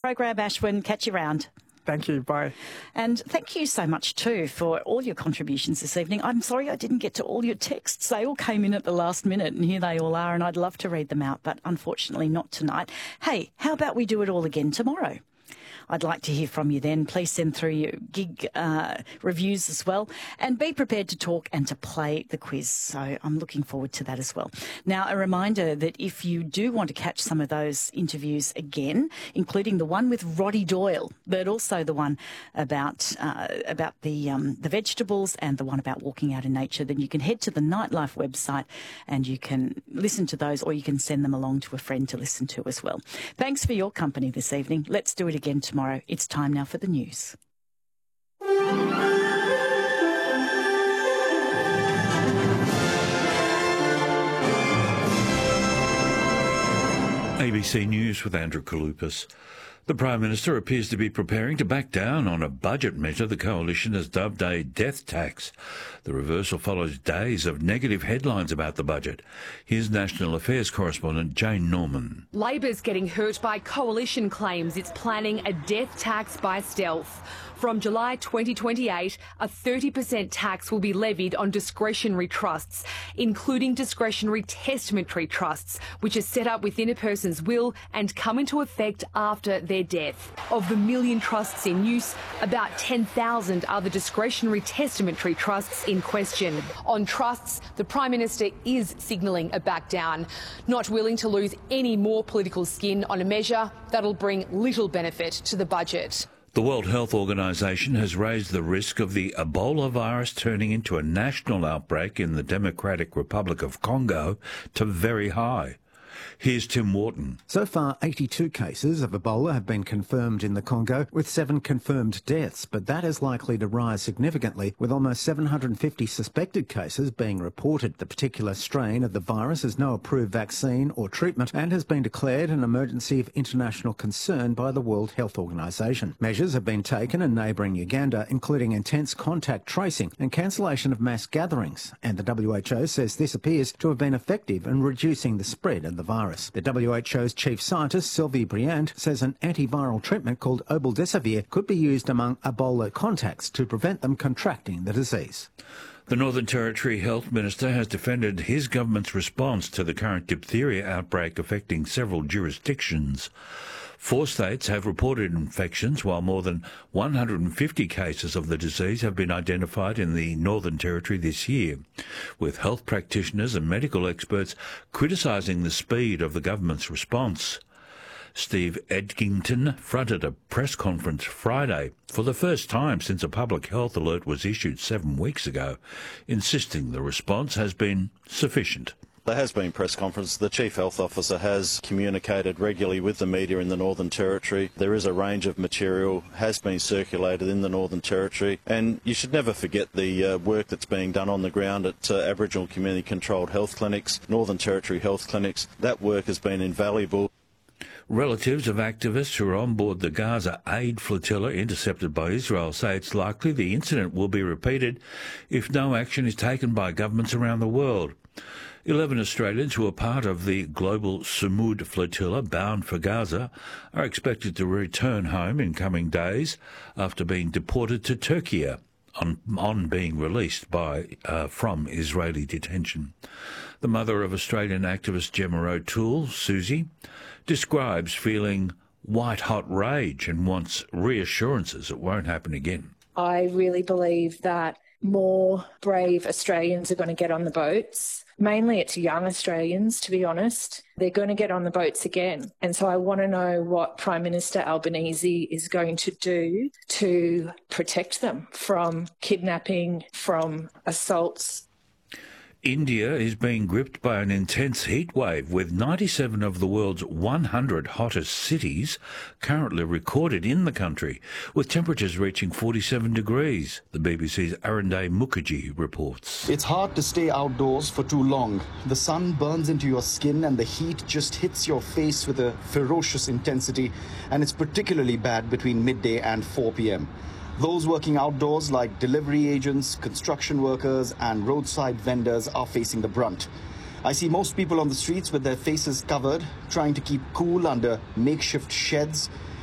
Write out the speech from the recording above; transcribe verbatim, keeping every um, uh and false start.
program, Ashwin. Catch you round. Thank you. Bye. And thank you so much, too, for all your contributions this evening. I'm sorry I didn't get to all your texts. They all came in at the last minute, and here they all are, and I'd love to read them out, but unfortunately not tonight. Hey, how about we do it all again tomorrow? I'd like to hear from you then. Please send through your gig uh, reviews as well. And be prepared to talk and to play the quiz. So I'm looking forward to that as well. Now, a reminder that if you do want to catch some of those interviews again, including the one with Roddy Doyle, but also the one about uh, about the um, the vegetables and the one about walking out in nature, then you can head to the Nightlife website and you can listen to those, or you can send them along to a friend to listen to as well. Thanks for your company this evening. Let's do it again tomorrow. Tomorrow. It's time now for the news. A B C News with Andrew Kalupas. The Prime Minister appears to be preparing to back down on a budget measure the Coalition has dubbed a death tax. The reversal follows days of negative headlines about the budget. Here's National Affairs correspondent Jane Norman. Labor's getting hurt by Coalition claims it's planning a death tax by stealth. From July twenty twenty-eight, a thirty percent tax will be levied on discretionary trusts, including discretionary testamentary trusts, which are set up within a person's will and come into effect after their death. Of the million trusts in use, about ten thousand are the discretionary testamentary trusts in question. On trusts, the Prime Minister is signalling a back down, not willing to lose any more political skin on a measure that'll bring little benefit to the budget. The World Health Organization has raised the risk of the Ebola virus turning into a national outbreak in the Democratic Republic of Congo to very high. Here's Tim Wharton. So far, eighty-two cases of Ebola have been confirmed in the Congo, with seven confirmed deaths, but that is likely to rise significantly, with almost seven hundred fifty suspected cases being reported. The particular strain of the virus has no approved vaccine or treatment and has been declared an emergency of international concern by the World Health Organization. Measures have been taken in neighbouring Uganda, including intense contact tracing and cancellation of mass gatherings, and the W H O says this appears to have been effective in reducing the spread of the virus. The W H O's chief scientist, Sylvie Briand, says an antiviral treatment called obeldesivir could be used among Ebola contacts to prevent them contracting the disease. The Northern Territory Health Minister has defended his government's response to the current diphtheria outbreak affecting several jurisdictions. Four states have reported infections, while more than one hundred fifty cases of the disease have been identified in the Northern Territory this year, with health practitioners and medical experts criticising the speed of the government's response. Steve Edgington fronted a press conference Friday for the first time since a public health alert was issued seven weeks ago, insisting the response has been sufficient. There has been press conference. The Chief Health Officer has communicated regularly with the media in the Northern Territory. There is a range of material has been circulated in the Northern Territory, and you should never forget the uh, work that's being done on the ground at uh, Aboriginal community controlled health clinics, Northern Territory health clinics. That work has been invaluable. Relatives of activists who are on board the Gaza aid flotilla intercepted by Israel say it's likely the incident will be repeated if no action is taken by governments around the world. Eleven Australians who are part of the global Samud flotilla bound for Gaza are expected to return home in coming days after being deported to Turkey on, on being released by uh, from Israeli detention. The mother of Australian activist Gemma O'Toole, Susie, describes feeling white-hot rage and wants reassurances it won't happen again. I really believe that more brave Australians are going to get on the boats. Mainly it's young Australians, to be honest. They're going to get on the boats again. And so I want to know what Prime Minister Albanese is going to do to protect them from kidnapping, from assaults. India is being gripped by an intense heat wave, with ninety-seven of the world's one hundred hottest cities currently recorded in the country, with temperatures reaching forty-seven degrees, the B B C's Arunday Mukherjee reports. It's hard to stay outdoors for too long. The sun burns into your skin and the heat just hits your face with a ferocious intensity, and it's particularly bad between midday and four p m Those working outdoors, like delivery agents, construction workers and roadside vendors, are facing the brunt. I see most people on the streets with their faces covered, trying to keep cool under makeshift sheds.